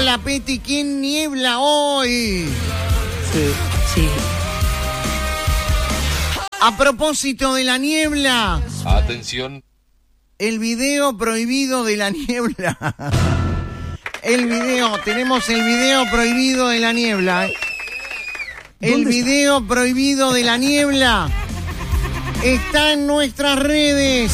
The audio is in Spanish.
Hola, Peti, ¿quién niebla hoy? Sí. A propósito de la niebla. Atención. El video prohibido de la niebla. Tenemos el video prohibido de la niebla. El video prohibido de la niebla está en nuestras redes.